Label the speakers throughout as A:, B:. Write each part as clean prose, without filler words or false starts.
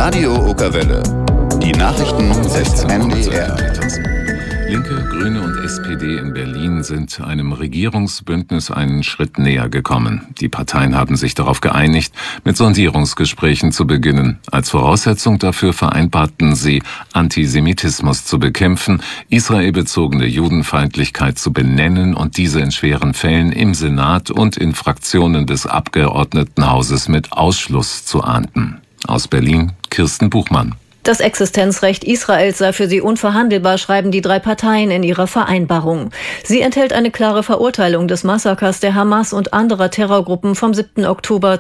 A: Radio Okerwelle. Die Nachrichten des NDR.
B: Linke, Grüne und SPD in Berlin sind einem Regierungsbündnis einen Schritt näher gekommen. Die Parteien haben sich darauf geeinigt, mit Sondierungsgesprächen zu beginnen. Als Voraussetzung dafür vereinbarten sie, Antisemitismus zu bekämpfen, israelbezogene Judenfeindlichkeit zu benennen und diese in schweren Fällen im Senat und in Fraktionen des Abgeordnetenhauses mit Ausschluss zu ahnden. Aus Berlin, Kirsten Buchmann.
C: Das Existenzrecht Israels sei für sie unverhandelbar, schreiben die drei Parteien in ihrer Vereinbarung. Sie enthält eine klare Verurteilung des Massakers der Hamas und anderer Terrorgruppen vom 7. Oktober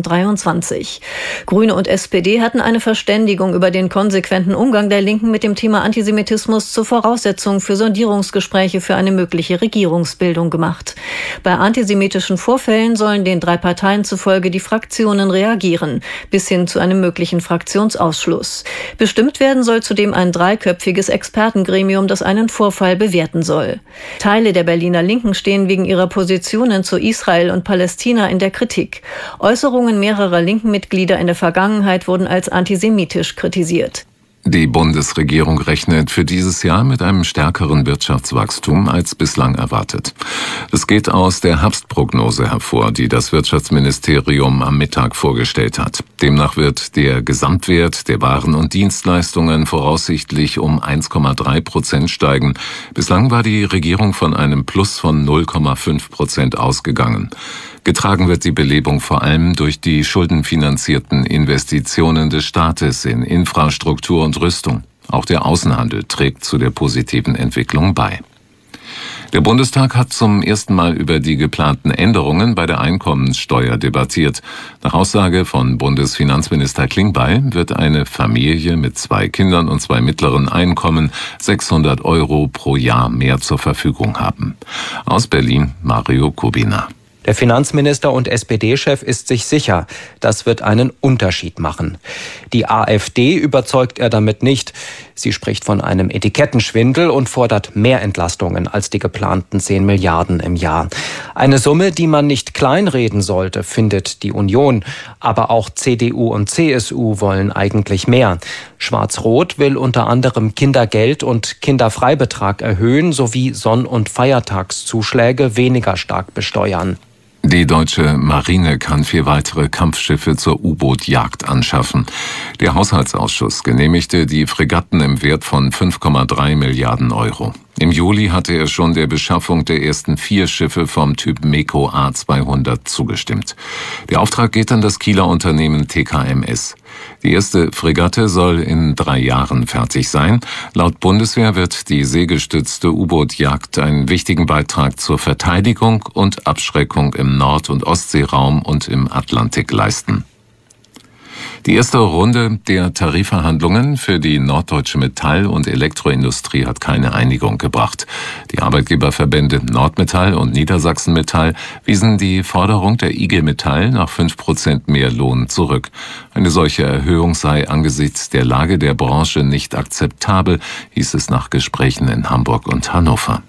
C: 2023. Grüne und SPD hatten eine Verständigung über den konsequenten Umgang der Linken mit dem Thema Antisemitismus zur Voraussetzung für Sondierungsgespräche für eine mögliche Regierungsbildung gemacht. Bei antisemitischen Vorfällen sollen den drei Parteien zufolge die Fraktionen reagieren, bis hin zu einem möglichen Fraktionsausschluss. Bestimmt werden soll zudem ein dreiköpfiges Expertengremium, das einen Vorfall bewerten soll. Teile der Berliner Linken stehen wegen ihrer Positionen zu Israel und Palästina in der Kritik. Äußerungen mehrerer linken Mitglieder in der Vergangenheit wurden als antisemitisch kritisiert.
B: Die Bundesregierung rechnet für dieses Jahr mit einem stärkeren Wirtschaftswachstum als bislang erwartet. Es geht aus der Herbstprognose hervor, die das Wirtschaftsministerium am Mittag vorgestellt hat. Demnach wird der Gesamtwert der Waren und Dienstleistungen voraussichtlich um 1,3% steigen. Bislang war die Regierung von einem Plus von 0,5% ausgegangen. Getragen wird die Belebung vor allem durch die schuldenfinanzierten Investitionen des Staates in Infrastruktur und Rüstung. Auch der Außenhandel trägt zu der positiven Entwicklung bei. Der Bundestag hat zum ersten Mal über die geplanten Änderungen bei der Einkommenssteuer debattiert. Nach Aussage von Bundesfinanzminister Klingbeil wird eine Familie mit 2 Kindern und 2 mittleren Einkommen 600 € pro Jahr mehr zur Verfügung haben. Aus Berlin, Mario Kubina.
D: Der Finanzminister und SPD-Chef ist sich sicher, das wird einen Unterschied machen. Die AfD überzeugt er damit nicht. Sie spricht von einem Etikettenschwindel und fordert mehr Entlastungen als die geplanten 10 Milliarden im Jahr. Eine Summe, die man nicht kleinreden sollte, findet die Union. Aber auch CDU und CSU wollen eigentlich mehr. Schwarz-Rot will unter anderem Kindergeld und Kinderfreibetrag erhöhen sowie Sonn- und Feiertagszuschläge weniger stark besteuern.
B: Die deutsche Marine kann 4 weitere Kampfschiffe zur U-Boot-Jagd anschaffen. Der Haushaltsausschuss genehmigte die Fregatten im Wert von 5,3 Milliarden €. Im Juli hatte er schon der Beschaffung der ersten 4 Schiffe vom Typ MEKO A200 zugestimmt. Der Auftrag geht an das Kieler Unternehmen TKMS. Die erste Fregatte soll in 3 Jahren fertig sein. Laut Bundeswehr wird die seegestützte U-Boot-Jagd einen wichtigen Beitrag zur Verteidigung und Abschreckung im Nord- und Ostseeraum und im Atlantik leisten. Die erste Runde der Tarifverhandlungen für die Norddeutsche Metall- und Elektroindustrie hat keine Einigung gebracht. Die Arbeitgeberverbände Nordmetall und Niedersachsen Metall wiesen die Forderung der IG Metall nach 5% mehr Lohn zurück. Eine solche Erhöhung sei angesichts der Lage der Branche nicht akzeptabel, hieß es nach Gesprächen in Hamburg und Hannover.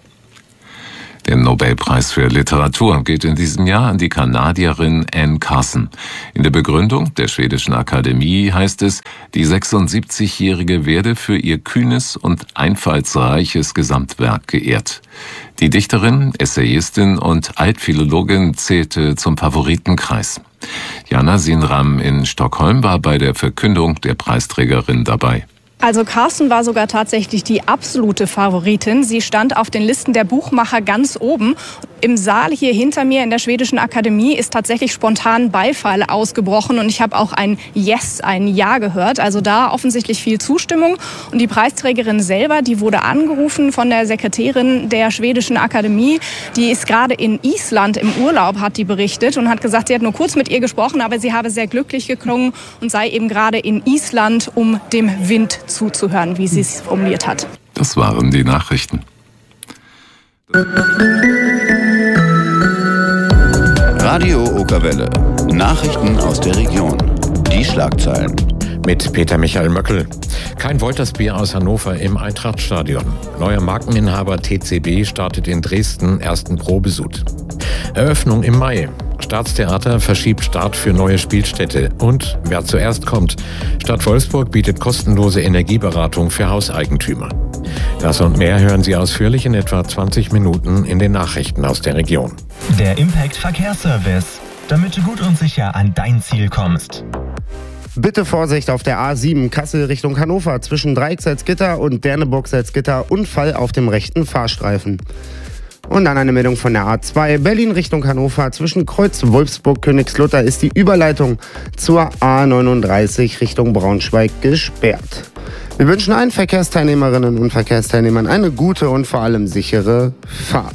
B: Der Nobelpreis für Literatur geht in diesem Jahr an die Kanadierin Anne Carson. In der Begründung der schwedischen Akademie heißt es, die 76-Jährige werde für ihr kühnes und einfallsreiches Gesamtwerk geehrt. Die Dichterin, Essayistin und Altphilologin zählte zum Favoritenkreis. Jana Sinram in Stockholm war bei der Verkündung der Preisträgerin dabei.
E: Also Carson war sogar tatsächlich die absolute Favoritin. Sie stand auf den Listen der Buchmacher ganz oben. Im Saal hier hinter mir in der schwedischen Akademie ist tatsächlich spontan Beifall ausgebrochen und ich habe auch ein Yes, ein Ja gehört. Also da offensichtlich viel Zustimmung. Und die Preisträgerin selber, die wurde angerufen von der Sekretärin der schwedischen Akademie. Die ist gerade in Island im Urlaub, hat die berichtet und hat gesagt, sie hat nur kurz mit ihr gesprochen, aber sie habe sehr glücklich geklungen und sei eben gerade in Island, um dem Wind zuzuhören, wie sie es formuliert hat.
B: Das waren die Nachrichten.
A: Radio Okerwelle. Nachrichten aus der Region. Die Schlagzeilen.
F: Mit Peter Michael Möckel. Kein Woltersbier aus Hannover im Eintrachtstadion. Neuer Markeninhaber TCB startet in Dresden ersten Probesud. Eröffnung im Mai. Staatstheater verschiebt Start für neue Spielstätte. Und wer zuerst kommt. Stadt Wolfsburg bietet kostenlose Energieberatung für Hauseigentümer. Das und mehr hören Sie ausführlich in etwa 20 Minuten in den Nachrichten aus der Region.
G: Der Impact Verkehrsservice, damit du gut und sicher an dein Ziel kommst.
H: Bitte Vorsicht auf der A7 Kassel Richtung Hannover zwischen Dreieck-Salzgitter und Derneburg-Salzgitter. Unfall auf dem rechten Fahrstreifen. Und dann eine Meldung von der A2 Berlin Richtung Hannover zwischen Kreuz Wolfsburg-Königslutter ist die Überleitung zur A39 Richtung Braunschweig gesperrt. Wir wünschen allen Verkehrsteilnehmerinnen und Verkehrsteilnehmern eine gute und vor allem sichere Fahrt.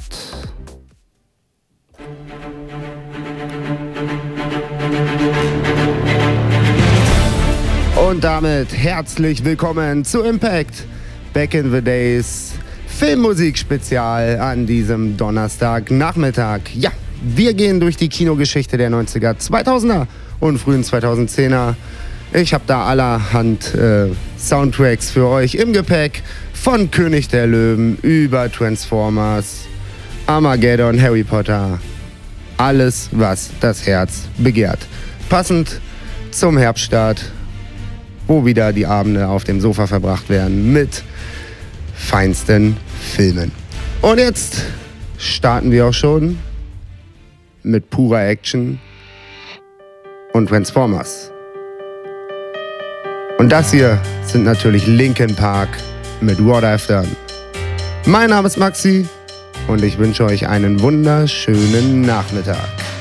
H: Und damit herzlich willkommen zu Impact Back in the Days Filmmusik-Spezial an diesem Donnerstagnachmittag. Ja, wir gehen durch die Kinogeschichte der 90er, 2000er und frühen 2010er. Ich habe da allerhand Soundtracks für euch im Gepäck. Von König der Löwen über Transformers, Armageddon, Harry Potter. Alles, was das Herz begehrt. Passend zum Herbststart, wo wieder die Abende auf dem Sofa verbracht werden mit feinsten Filmen. Und jetzt starten wir auch schon mit purer Action und Transformers. Und das hier sind natürlich Linkin Park mit What I've Done. Mein Name ist Maxi und ich wünsche euch einen wunderschönen Nachmittag.